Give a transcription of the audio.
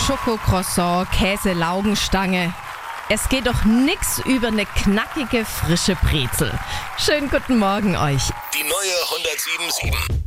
Schokocroissant, Käse-Laugenstange. Es geht doch nix über eine knackige, frische Brezel. Schönen guten Morgen euch. Die neue 107.7.